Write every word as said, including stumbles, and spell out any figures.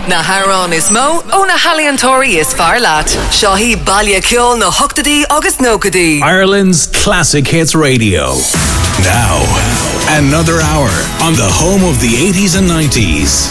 Na Haran is mo, ó na Haliantori is far lat. Shahi Balya Kjol na Huktadi August Nokadi. Ireland's Classic Hits Radio. Now, another hour on the home of the eighties and nineties.